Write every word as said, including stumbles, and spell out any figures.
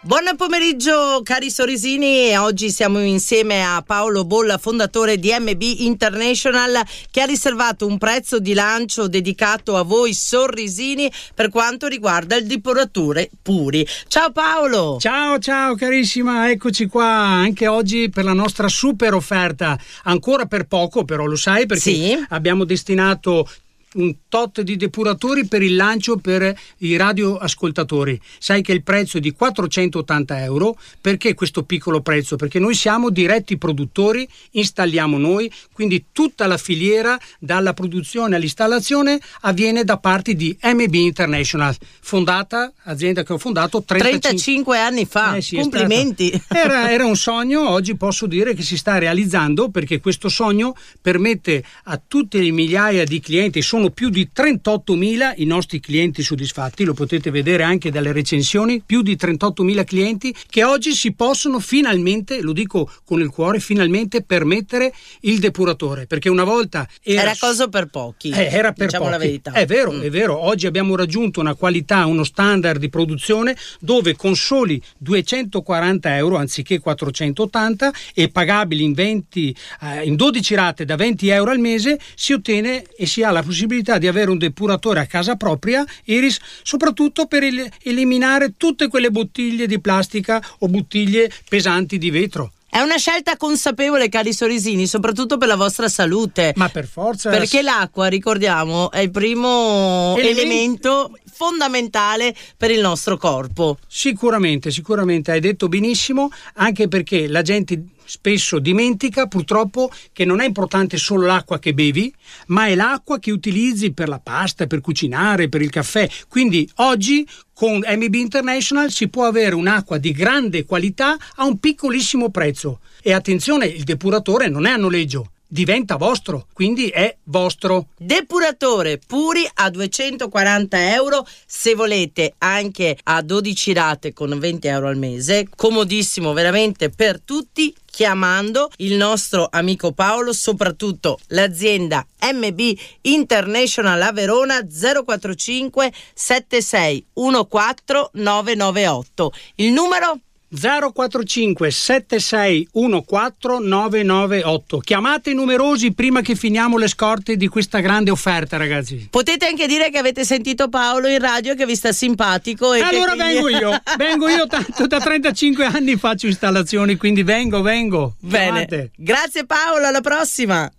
Buon pomeriggio cari sorrisini, oggi siamo insieme a Paolo Bolla, fondatore di M B International, che ha riservato un prezzo di lancio dedicato a voi sorrisini per quanto riguarda il depuratore Puri. Ciao Paolo! Ciao ciao carissima, eccoci qua anche oggi per la nostra super offerta, ancora per poco però lo sai perché sì. Abbiamo destinato un tot di depuratori per il lancio per i radioascoltatori. Sai che il prezzo è di quattrocentottanta euro. Perché questo piccolo prezzo? Perché noi siamo diretti produttori, installiamo noi, quindi tutta la filiera dalla produzione all'installazione avviene da parte di M B International, fondata, azienda che ho fondato trentacinque, trentacinque anni fa. Eh sì, complimenti. Era, era un sogno, oggi posso dire che si sta realizzando, perché questo sogno permette a tutte le migliaia di clienti, sono più di trentottomila i nostri clienti soddisfatti, lo potete vedere anche dalle recensioni, più di trentottomila clienti che oggi si possono finalmente, lo dico con il cuore, finalmente permettere il depuratore, perché una volta era, era cosa per pochi, eh, era per diciamo pochi. La verità. È vero, mm. è vero, oggi abbiamo raggiunto una qualità, uno standard di produzione dove con soli duecentoquaranta euro anziché quattrocentottanta e pagabili in venti eh, in dodici rate da venti euro al mese si ottiene e si ha la possibilità di avere un depuratore a casa propria, Iris, soprattutto per el- eliminare tutte quelle bottiglie di plastica o bottiglie pesanti di vetro. È una scelta consapevole, cari sorrisini, soprattutto per la vostra salute. Ma per forza. Perché l'acqua, ricordiamo, è il primo elemento, elemento fondamentale per il nostro corpo. Sicuramente, sicuramente, hai detto benissimo, anche perché la gente spesso dimentica purtroppo che non è importante solo l'acqua che bevi, ma è l'acqua che utilizzi per la pasta, per cucinare, per il caffè. Quindi oggi con M B International si può avere un'acqua di grande qualità a un piccolissimo prezzo. E attenzione, il depuratore non è a noleggio, diventa vostro, quindi è vostro. Depuratore Puri a duecentoquaranta euro, se volete anche a dodici rate con venti euro al mese, comodissimo veramente per tutti, chiamando il nostro amico Paolo, soprattutto l'azienda M B International a Verona zero quattro cinque sette sei uno quattro nove nove otto. Il numero zero quattro cinque sette sei uno quattro nove nove otto. Chiamate numerosi prima che finiamo le scorte di questa grande offerta, ragazzi. Potete anche dire che avete sentito Paolo in radio, che vi sta simpatico e allora che quindi... vengo io vengo io tanto da trentacinque anni faccio installazioni, quindi vengo vengo bene. Chiamate. Grazie Paolo, alla prossima.